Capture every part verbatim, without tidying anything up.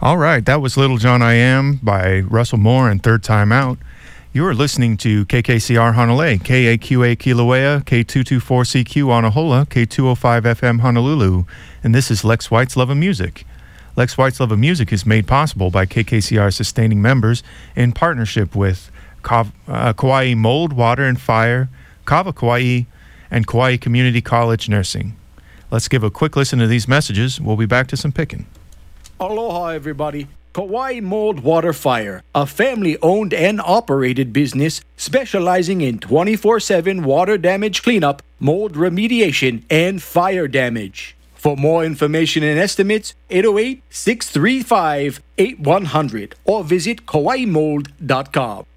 All right, that was Little John I Am by Russell Moore and Third Time Out. You are listening to K K C R Honolulu, K A Q A Kilauea, K two twenty-four C Q Anahola, K two oh five F M Honolulu, and this is Lex White's Love of Music. Lex White's Love of Music is made possible by K K C R sustaining members in partnership with Ka- uh, Kauai Mold, Water, and Fire, Kava Kauai, and Kauai Community College Nursing. Let's give a quick listen to these messages. We'll be back to some picking. Aloha, everybody. Kauai Mold, Water, Fire, a family-owned and operated business specializing in twenty-four seven water damage cleanup, mold remediation, and fire damage. For more information and estimates, eight oh eight, six three five, eight one zero zero or visit kauai mold dot com.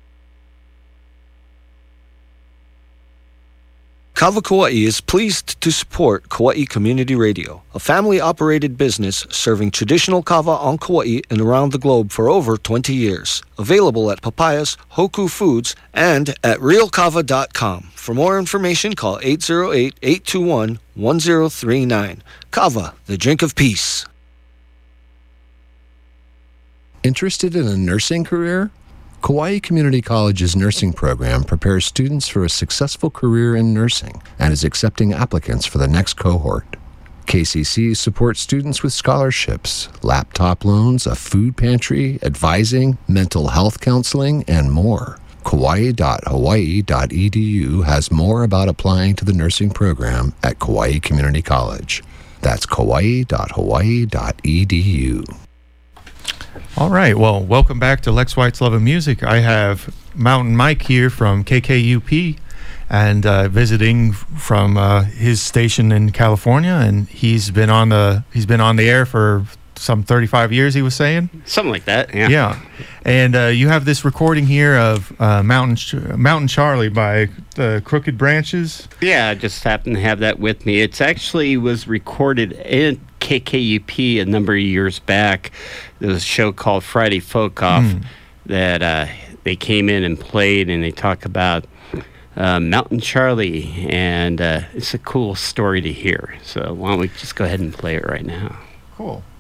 Kava Kauai is pleased to support Kauai Community Radio, a family-operated business serving traditional kava on Kauai and around the globe for over twenty years. Available at Papayas, Hoku Foods, and at real kava dot com. For more information, call eight oh eight, eight two one, one oh three nine. Kava, the drink of peace. Interested in a nursing career? Kauai Community College's nursing program prepares students for a successful career in nursing and is accepting applicants for the next cohort. K C C supports students with scholarships, laptop loans, a food pantry, advising, mental health counseling, and more. Kauai dot hawaii dot e d u has more about applying to the nursing program at Kauai Community College. That's Kauai dot hawaii dot e d u. All right, well, welcome back to Lex White's Love of Music. I have Mountain Mike here from K K U P and uh, visiting from uh, his station in California, and he's been on the he's been on the air for some thirty-five years, he was saying. Something like that, yeah. Yeah, and uh, you have this recording here of uh, Mountain Ch- Mountain Charlie by the Crooked Branches. Yeah, I just happen to have that with me. It's actually was recorded in K K U P a number of years back. There was a show called Friday Folk Off mm. that uh, they came in and played, and they talk about uh, Mountain Charlie, and uh, it's a cool story to hear. So why don't we just go ahead and play it right now? Cool.